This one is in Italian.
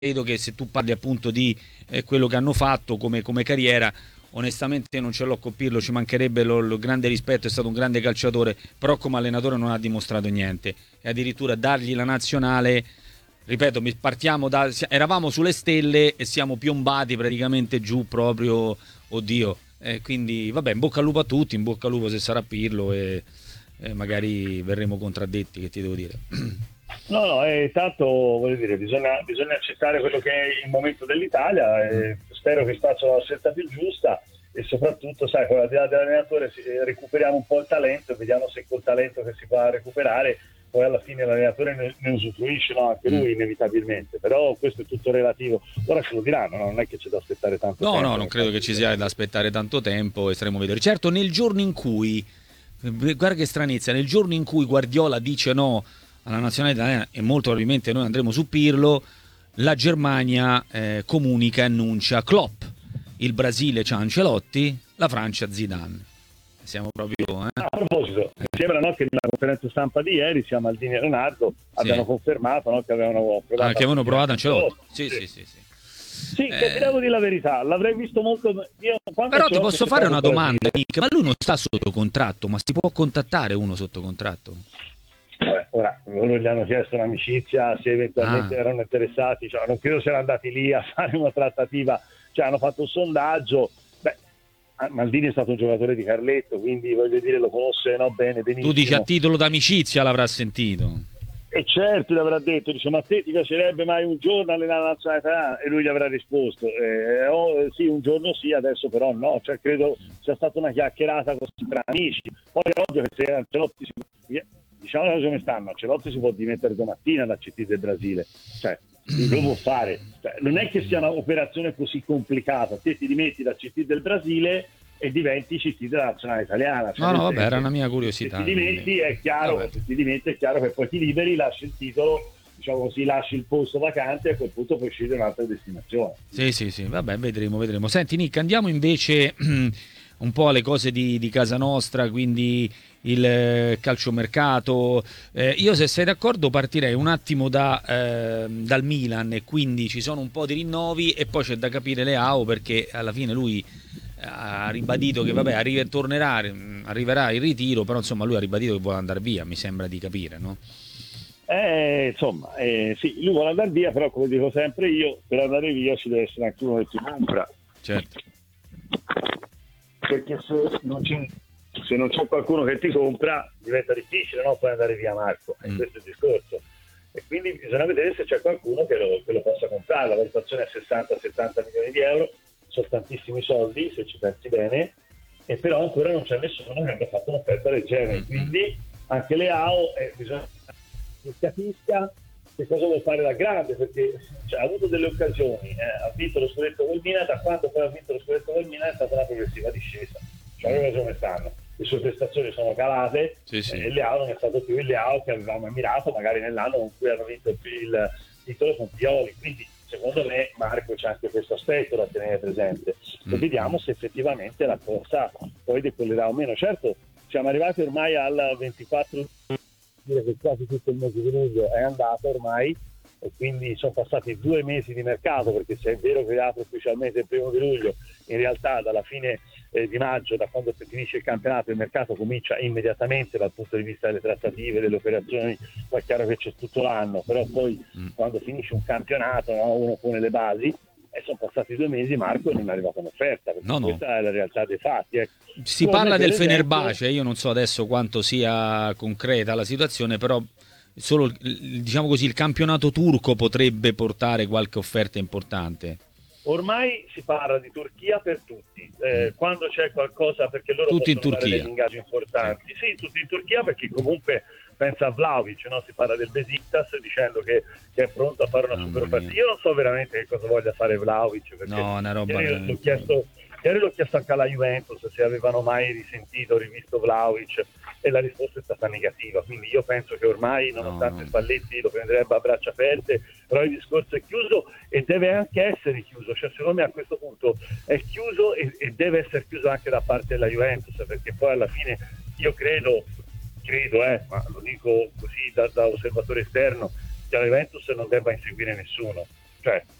credo che se tu parli appunto di quello che hanno fatto come carriera, onestamente non ce l'ho con Pirlo, ci mancherebbe, lo grande rispetto, è stato un grande calciatore, però come allenatore non ha dimostrato niente, e addirittura dargli la nazionale, ripeto, eravamo sulle stelle e siamo piombati praticamente giù proprio, oddio, quindi vabbè, in bocca al lupo a tutti, in bocca al lupo se sarà Pirlo, e magari verremo contraddetti, che ti devo dire. No, tanto voglio dire, bisogna accettare quello che è il momento dell'Italia, e spero che facciano la scelta più giusta, e soprattutto, sai, con la dieta dell'allenatore recuperiamo un po' il talento e vediamo se col talento che si va a recuperare poi alla fine l'allenatore ne usufruisce, no? Anche lui inevitabilmente, però questo è tutto relativo. Ora ce lo diranno, no? Non è che c'è da aspettare tanto tempo. No, non credo che ci sia da aspettare tanto tempo, e staremo a vedere. Certo, nel giorno in cui, guarda che stranezza, nel giorno in cui Guardiola dice no alla nazionale italiana, e molto probabilmente noi andremo su Pirlo, la Germania comunica e annuncia Klopp, il Brasile c'ha Ancelotti, la Francia Zidane. Siamo proprio... A proposito, sembra, no, che nella conferenza stampa di ieri sia Maldini e Leonardo abbiano confermato, no, che avevano provato Ancelotti. Sì. Sì, che devo dire la verità, l'avrei visto molto. Però ti posso fare una domanda, Nick, ma lui non sta sotto contratto, ma si può contattare uno sotto contratto? Ora, loro gli hanno chiesto un'amicizia, se eventualmente erano interessati, cioè, non credo siano andati lì a fare una trattativa, cioè hanno fatto un sondaggio. Maldini è stato un giocatore di Carletto, quindi voglio dire, lo conosce, no, benissimo. Tu dici a titolo d'amicizia l'avrà sentito? E certo, gli avrà detto, dice, ma te ti piacerebbe mai un giorno allenare la nazionale italiana? E lui gli avrà risposto, sì, un giorno sì, adesso però no, cioè credo sia stata una chiacchierata così tra amici. Poi è ovvio che se Ancelotti diciamo le cose come stanno, Ancelotti si può dimettere domattina da CT del Brasile, cioè lo può fare, cioè, non è che sia un'operazione così complicata, te ti dimetti da CT del Brasile e diventi CT della nazionale italiana, cioè, no, vabbè, era una mia curiosità. Se ti dimetti è chiaro, è chiaro che poi ti liberi, lasci il titolo, diciamo così, lasci il posto vacante, e a quel punto puoi scegliere un'altra destinazione. Sì, vabbè, vedremo. Senti Nick, andiamo invece un po' alle cose di casa nostra, quindi il calciomercato. Io, se sei d'accordo, partirei un attimo dal Milan, e quindi ci sono un po' di rinnovi, e poi c'è da capire Leao, perché alla fine lui ha ribadito che vabbè, arriverà il ritiro, però insomma lui ha ribadito che vuole andare via, mi sembra di capire, no? Sì, lui vuole andare via, però come dico sempre io, per andare via ci deve essere anche uno che ti compra. Certo. Perché se non c'è qualcuno che ti compra diventa difficile, no? Poi andare via, Marco, e questo è il discorso, e quindi bisogna vedere se c'è qualcuno che lo possa comprare. La valutazione è 60-70 milioni di euro, sono tantissimi soldi se ci pensi bene, e però ancora non c'è nessuno che abbia fatto un'offerta del genere, quindi anche Leao bisogna che capisca che cosa vuole fare da grande, perché ha avuto delle occasioni, ha vinto lo scudetto col Milan, da quando poi ha vinto lo scudetto col Milan è stata una progressiva discesa, cioè come stanno, le sue prestazioni sono calate, e Leao non è stato più il Leao che avevamo ammirato magari nell'anno con cui hanno vinto il titolo con Pioli, quindi secondo me, Marco, c'è anche questo aspetto da tenere presente, e vediamo se effettivamente la corsa poi decollerà o meno. Certo, siamo arrivati ormai al 24, dire che quasi tutto il mese di luglio è andato ormai, e quindi sono passati 2 mesi di mercato, perché se è vero che è apre ufficialmente il 1° di luglio, in realtà dalla fine di maggio, da quando si finisce il campionato, il mercato comincia immediatamente dal punto di vista delle trattative, delle operazioni. Poi è chiaro che c'è tutto l'anno, però poi quando finisce un campionato, no, uno pone le basi, e sono passati 2 mesi, Marco, e non è arrivata un'offerta, perché questa è la realtà dei fatti. Si parla del Fenerbahce, io non so adesso quanto sia concreta la situazione, però solo, diciamo così, il campionato turco potrebbe portare qualche offerta importante. Ormai si parla di Turchia per tutti, quando c'è qualcosa, perché loro tutti possono in fare Turchia. degli ingaggi importanti, sì, tutti in Turchia, perché comunque pensa a Vlahovic, no? Si parla del Besiktas dicendo che è pronto a fare una super offerta. Io non so veramente che cosa voglia fare Vlahovic, perché una roba l'ho chiesto anche alla Juventus se avevano mai risentito, rivisto Vlahovic, e la risposta è stata negativa, quindi io penso che ormai, nonostante Spalletti lo prenderebbe a braccia aperte, però il discorso è chiuso, e deve anche essere chiuso, cioè secondo me a questo punto è chiuso, e deve essere chiuso anche da parte della Juventus, perché poi alla fine io credo, ma lo dico così da osservatore esterno, che la Juventus non debba inseguire nessuno, cioè